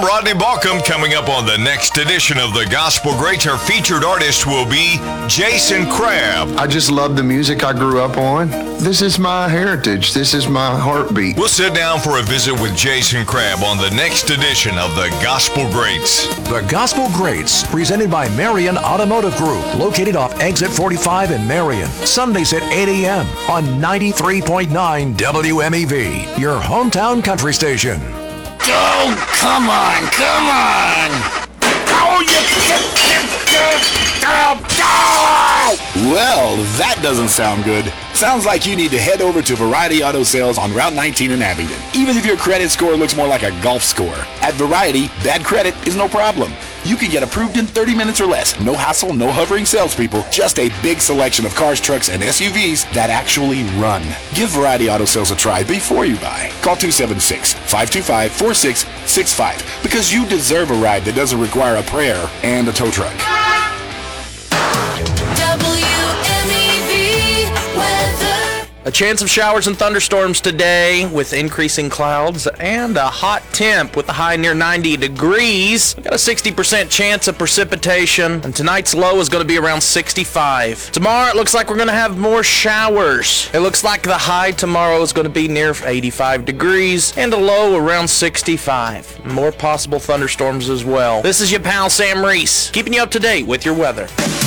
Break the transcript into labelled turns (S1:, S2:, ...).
S1: Rodney Balcom coming up on the next edition of the Gospel Greats. Our featured artist will be Jason Crabb.
S2: I just love the music I grew up on. This is my heritage. This is my heartbeat.
S1: We'll sit down for a visit with Jason Crabb on the next edition of the Gospel Greats.
S3: The Gospel Greats, presented by Marion Automotive Group, located off Exit 45 in Marion. Sundays at 8 a.m. on 93.9 WMEV, your hometown country station.
S4: Oh, come on. Oh, well, that doesn't sound good. Sounds like you need to head over to Variety Auto Sales on Route 19 in Abingdon. Even if your credit score looks more like a golf score, at Variety, bad credit is no problem. You can get approved in 30 minutes or less. No hassle, no hovering salespeople, just a big selection of cars, trucks, and SUVs that actually run. Give Variety Auto Sales a try before you buy. Call 276-525-4665 because you deserve a ride that doesn't require a prayer and a tow truck.
S5: A chance of showers and thunderstorms today with increasing clouds and a hot temp with a high near 90 degrees. We've got a 60% chance of precipitation, and tonight's low is going to be around 65. Tomorrow it looks like we're going to have more showers. It looks like the high tomorrow is going to be near 85 degrees and a low around 65. More possible thunderstorms as well. This is your pal Sam Reese, keeping you up to date with your weather.